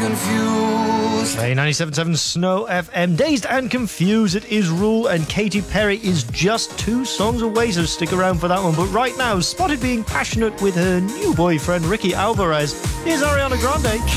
confused. Hey, 97.7 Snow FM. Dazed and Confused, it is Rule, and Katy Perry is just 2 songs away, so stick around for that one. But right now, spotted being passionate with her new boyfriend, Ricky Alvarez, here's Ariana Grande.